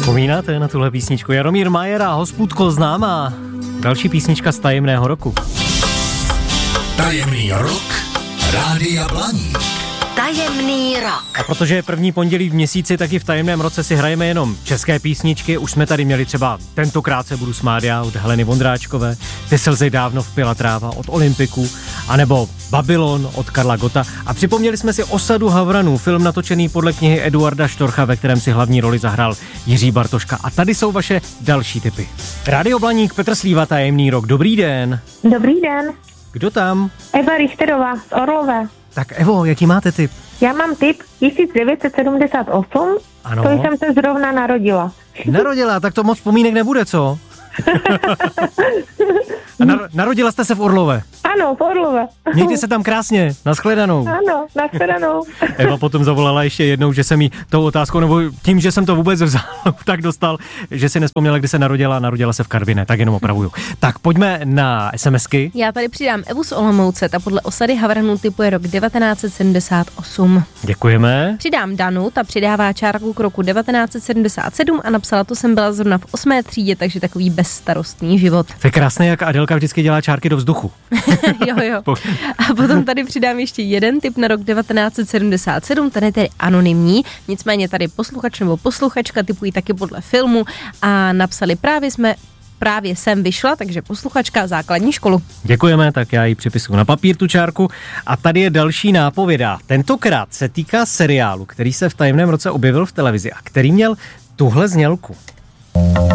Vzpomínáte na tuhle písničku? Jaromír Majer a Hospůdko známá. Další písnička z tajemného roku. Tajemný rok Rádia Blaník. Tajemný rok. A protože je první pondělí v měsíci, tak i v tajemném roce si hrajeme jenom české písničky. Už jsme tady měli třeba Tentokrát se budu smát já od Heleny Vondráčkové, Ty slzy dávno vpila tráva od Olympiku, anebo Babylon od Karla Gotta. A připomněli jsme si Osadu Havranů, film natočený podle knihy Eduarda Štorcha, ve kterém si hlavní roli zahrál Jiří Bartoška. A tady jsou vaše další tipy. Rádio Blaník, Petr Slíva, tajemný rok. Dobrý den. Dobrý den. Kdo tam? Eva Richterová z Orlové. Tak Evo, jaký máte tip? Já mám tip 1978, Ano. to jsem se zrovna narodila. Narodila, tak to moc vzpomínek nebude, co? A narodila jste se v Orlové? Ano, v Orlové. Mějte se tam krásně, nashledanou. Ano, nashledanou. Eva potom zavolala ještě jednou, že jsem jí tou otázkou, nebo tím, že jsem to vůbec vzal, tak dostal, že si nevzpomněla, kdy se narodila se v Karviné, tak jenom opravuju. Tak pojďme na SMSky. Já tady přidám Evu z Olomouce, ta podle Osady Havranů typuje rok 1978. Děkujeme. Přidám Danu, ta přidává čárku k roku 1977 a napsala, to jsem byla zrovna v 8. třídě, takže takový bezstarostný život. To je krásné, jak Adelka vždycky dělá čárky do vzduchu. Jo. A potom tady přidám ještě jeden tip na rok 1977, ten je tedy anonymní, nicméně tady posluchač nebo posluchačka typují taky podle filmu a napsali právě jsem vyšla, takže posluchačka základní školu. Děkujeme, tak já ji připisuju na papír tu čárku. A tady je další nápověda. Tentokrát se týká seriálu, který se v tajemném roce objevil v televizi a který měl tuhle znělku.